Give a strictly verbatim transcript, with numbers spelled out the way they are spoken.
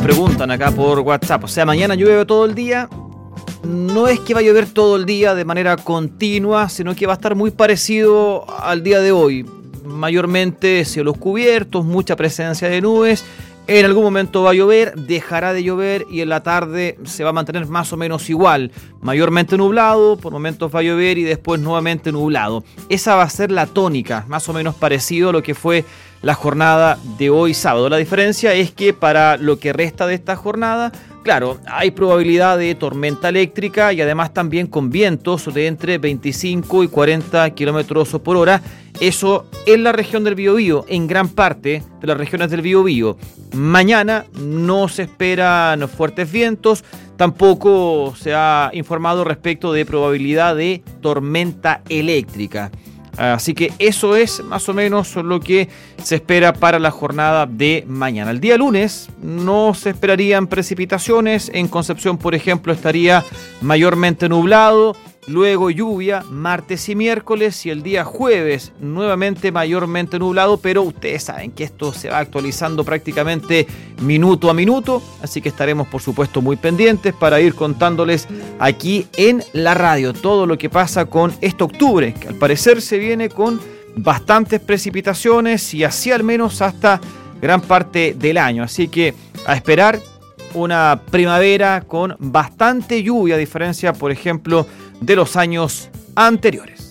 preguntan acá por WhatsApp. O sea, mañana llueve todo el día. No es que va a llover todo el día de manera continua, sino que va a estar muy parecido al día de hoy. Mayormente cielos cubiertos, mucha presencia de nubes. En algún momento va a llover, dejará de llover y en la tarde se va a mantener más o menos igual. Mayormente nublado, por momentos va a llover y después nuevamente nublado. Esa va a ser la tónica, más o menos parecido a lo que fue la jornada de hoy sábado. La diferencia es que para lo que resta de esta jornada, claro, hay probabilidad de tormenta eléctrica y además también con vientos de entre veinticinco y cuarenta kilómetros por hora. Eso en la región del Biobío, en gran parte de las regiones del Biobío. Mañana no se esperan fuertes vientos, tampoco se ha informado respecto de probabilidad de tormenta eléctrica. Así que eso es más o menos lo que se espera para la jornada de mañana. El día lunes no se esperarían precipitaciones. En Concepción, por ejemplo, estaría mayormente nublado. Luego lluvia, martes y miércoles, y el día jueves nuevamente mayormente nublado, pero ustedes saben que esto se va actualizando prácticamente minuto a minuto, así que estaremos por supuesto muy pendientes para ir contándoles aquí en la radio todo lo que pasa con este octubre, que al parecer se viene con bastantes precipitaciones y así al menos hasta gran parte del año, así que a esperar una primavera con bastante lluvia, a diferencia, por ejemplo, de los años anteriores.